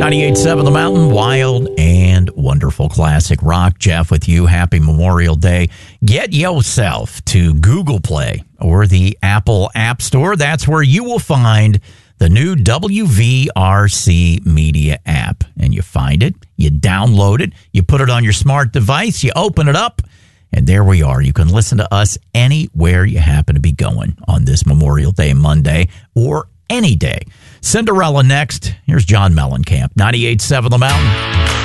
98.7 The Mountain, wild and wonderful classic rock. Jeff with you. Happy Memorial Day. Get yourself to Google Play or the Apple App Store. That's where you will find the new WVRC Media app. And you find it, you download it, you put it on your smart device, you open it up, and there we are. You can listen to us anywhere you happen to be going on this Memorial Day Monday or any day. Cinderella next. Here's John Mellencamp, 98.7 The Mountain.